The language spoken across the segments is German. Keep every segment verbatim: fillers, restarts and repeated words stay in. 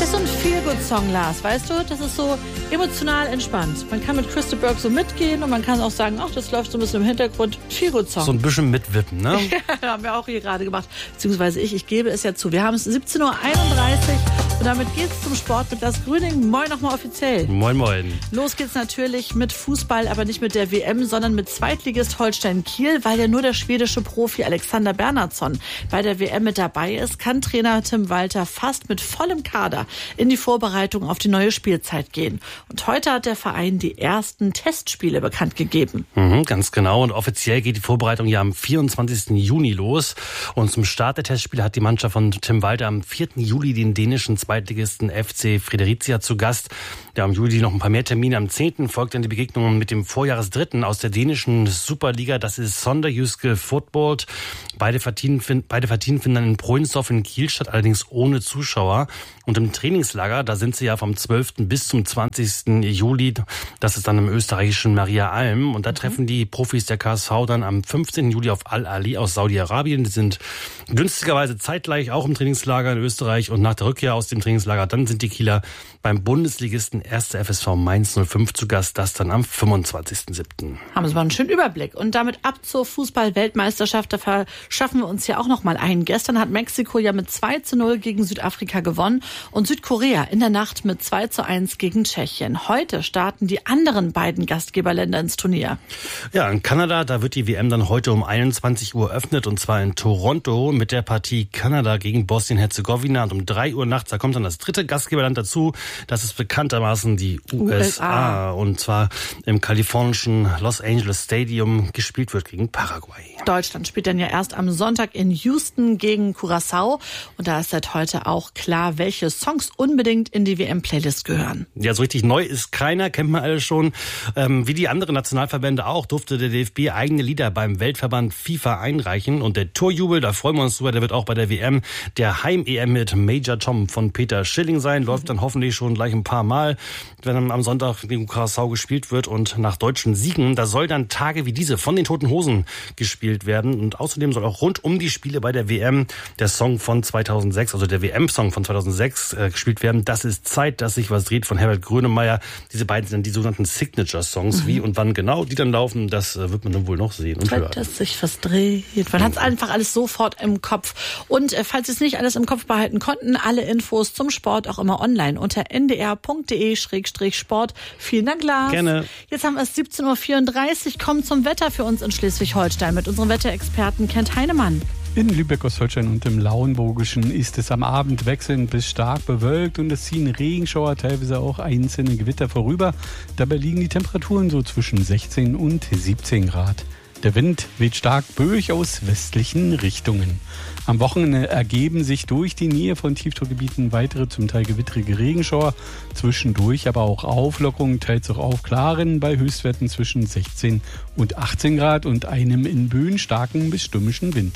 Das ist so ein Feel-Good-Song, Lars, weißt du? Das ist so emotional entspannt. Man kann mit Crystal Burke so mitgehen und man kann auch sagen, ach, das läuft so ein bisschen im Hintergrund. Feel-Good-Song. So ein bisschen mitwippen, ne? Ja, haben wir auch hier gerade gemacht. Beziehungsweise ich, ich gebe es ja zu. Wir haben es siebzehn Uhr einunddreißig und damit geht's zum Sport mit Lars Grüning. Moin nochmal offiziell. Moin, moin. Los geht's natürlich mit Fußball, aber nicht mit der W M, sondern mit Zweitligist Holstein Kiel, weil ja nur der schwedische Profi Alexander Bernhardsson bei der W M mit dabei ist, kann Trainer Tim Walter fast mit vollem Kader in die Vorbereitung auf die neue Spielzeit gehen. Und heute hat der Verein die ersten Testspiele bekannt gegeben. Mhm, ganz genau. Und offiziell geht die Vorbereitung ja am vierundzwanzigsten Juni los. Und zum Start der Testspiele hat die Mannschaft von Tim Walter am vierten Juli den dänischen Zweitligisten F C Fredericia zu Gast. Ja, im Juli noch ein paar mehr Termine. Am zehnten folgt dann die Begegnung mit dem Vorjahresdritten aus der dänischen Superliga. Das ist Sonderjyske Fotboll. Beide Partien, beide Partien finden dann in Proinsdorf in Kiel statt, allerdings ohne Zuschauer. Und im Trainingslager, da sind sie ja vom zwölften bis zum zwanzigsten Juli. Das ist dann im österreichischen Maria Alm. Und da mhm. treffen die Profis der K S V dann am fünfzehnten Juli auf Al-Ali aus Saudi-Arabien. Die sind günstigerweise zeitgleich auch im Trainingslager in Österreich. Und nach der Rückkehr aus dem Trainingslager, dann sind die Kieler beim Bundesligisten erster F S V Mainz null fünf zu Gast. Das dann am fünfundzwanzigsten siebten Haben Sie mal einen schönen Überblick. Und damit ab zur Fußball-Weltmeisterschaft. Da verschaffen wir uns ja auch noch mal ein. Gestern hat Mexiko ja mit zwei zu null gegen Südafrika gewonnen. Und Südkorea in der Nacht mit zwei zu eins gegen Tschechien. Heute starten die anderen beiden Gastgeberländer ins Turnier. Ja, in Kanada, da wird die W M dann heute um einundzwanzig Uhr eröffnet. Und zwar in Toronto mit der Partie Kanada gegen Bosnien-Herzegowina. Und um drei Uhr nachts, da kommt dann das dritte Gastgeberland dazu. Das ist bekanntermaßen die U S A. U S A. Und zwar im kalifornischen Los Angeles Stadium gespielt wird gegen Paraguay. Deutschland spielt dann ja erst am Sonntag in Houston gegen Curaçao. Und da ist seit heute auch klar, welche Songs unbedingt in die W M-Playlist gehören. Ja, so richtig neu ist keiner, kennt man alle schon. Ähm, wie die anderen Nationalverbände auch, durfte der D F B eigene Lieder beim Weltverband FIFA einreichen. Und der Torjubel, da freuen wir uns drüber, der wird auch bei der W M der Heim-E M mit Major Tom von Peter Schilling sein. Läuft dann hoffentlich schon gleich ein paar Mal, wenn am Sonntag gegen Curaçao gespielt wird. Und nach deutschen Siegen, da soll dann Tage wie diese von den Toten Hosen gespielt werden. Und außerdem soll auch rund um die Spiele bei der W M der Song von zweitausendsechs, also der W M-Song von zweitausendsechs äh, gespielt werden. Das ist Zeit, dass sich was dreht von Herbert Grönemeyer. Diese beiden sind die sogenannten Signature-Songs. Mhm. Wie und wann genau die dann laufen, das äh, wird man dann wohl noch sehen und Zeit, hören. Dass sich was dreht. Man hat es einfach alles sofort im Kopf. Und äh, falls Sie es nicht alles im Kopf behalten konnten, alle Infos zum Sport auch immer online unter n d r punkt d e slash sport. Vielen Dank, Lars. Gerne. Jetzt haben wir es siebzehn Uhr vierunddreißig. Kommen zum Wetter für uns in Schleswig-Holstein mit unserem Wetterexperten Kent Heinemann. In Lübeck, Ostholstein und im Lauenburgischen ist es am Abend wechselnd bis stark bewölkt und es ziehen Regenschauer, teilweise auch einzelne Gewitter vorüber. Dabei liegen die Temperaturen so zwischen sechzehn und siebzehn Grad. Der Wind weht stark böig aus westlichen Richtungen. Am Wochenende ergeben sich durch die Nähe von Tiefdruckgebieten weitere, zum Teil gewittrige Regenschauer. Zwischendurch aber auch Auflockerungen, teils auch Aufklaren bei Höchstwerten zwischen sechzehn und achtzehn Grad und einem in Böen starken bis stürmischen Wind.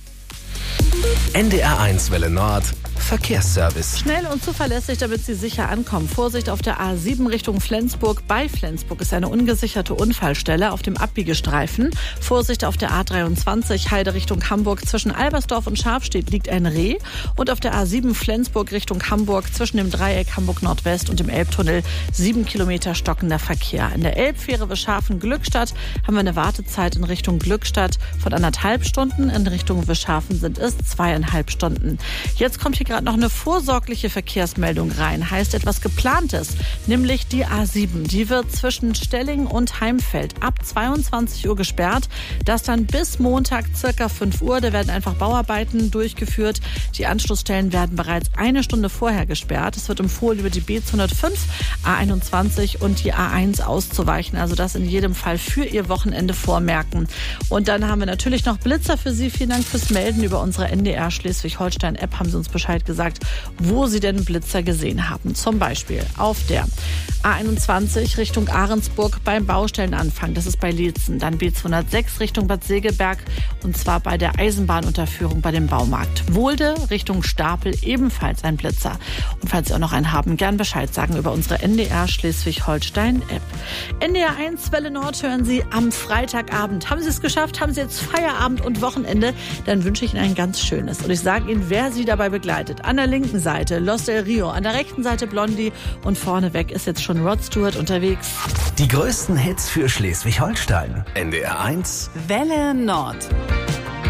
N D R eins Welle Nord Verkehrsservice. Schnell und zuverlässig, damit Sie sicher ankommen. Vorsicht auf der A sieben Richtung Flensburg. Bei Flensburg ist eine ungesicherte Unfallstelle auf dem Abbiegestreifen. Vorsicht auf der A dreiundzwanzig Heide Richtung Hamburg. Zwischen Albersdorf und Scharfstedt liegt ein Reh. Und auf der A sieben Flensburg Richtung Hamburg zwischen dem Dreieck Hamburg Nordwest und dem Elbtunnel sieben Kilometer stockender Verkehr. In der Elbfähre Wischhafen-Glückstadt haben wir eine Wartezeit in Richtung Glückstadt von anderthalb Stunden. In Richtung Wischhafen sind es zweieinhalb Stunden. Jetzt kommt hier gerade noch eine vorsorgliche Verkehrsmeldung rein. Heißt etwas Geplantes, nämlich die A sieben. Die wird zwischen Stelling und Heimfeld ab zweiundzwanzig Uhr gesperrt. Das dann bis Montag circa fünf Uhr. Da werden einfach Bauarbeiten durchgeführt. Die Anschlussstellen werden bereits eine Stunde vorher gesperrt. Es wird empfohlen, über die B zweihundertfünf, A einundzwanzig und die A eins auszuweichen. Also das in jedem Fall für Ihr Wochenende vormerken. Und dann haben wir natürlich noch Blitzer für Sie. Vielen Dank fürs Melden. Über unsere N D R Schleswig-Holstein-App haben Sie uns Bescheid gesagt, wo Sie denn Blitzer gesehen haben. Zum Beispiel auf der A einundzwanzig Richtung Ahrensburg beim Baustellenanfang. Das ist bei Lietzen. Dann B zweihundertsechs Richtung Bad Segeberg und zwar bei der Eisenbahnunterführung bei dem Baumarkt. Wohlde Richtung Stapel ebenfalls ein Blitzer. Und falls Sie auch noch einen haben, gern Bescheid sagen über unsere N D R Schleswig-Holstein-App. N D R eins Welle Nord hören Sie am Freitagabend. Haben Sie es geschafft? Haben Sie jetzt Feierabend und Wochenende? Dann wünsche ich Ihnen ein ganz schönes. Und ich sage Ihnen, wer Sie dabei begleitet. United. An der linken Seite Los Del Rio, an der rechten Seite Blondie und vorneweg ist jetzt schon Rod Stewart unterwegs. Die größten Hits für Schleswig-Holstein. N D R eins Welle Nord.